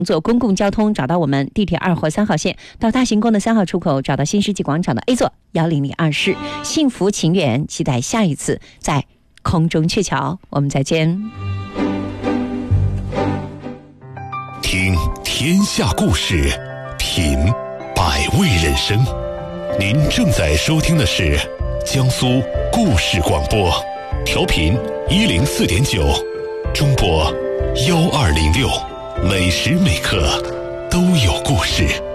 坐公共交通找到我们地铁2或3号线，到大行宫的3号出口找到新世纪广场的 A 座10002室。幸福情缘，期待下一次在空中鹊桥，我们再见。 听天下故事，品百味人生。您正在收听的是江苏故事广播，调频104.9，中波1206，每时每刻都有故事。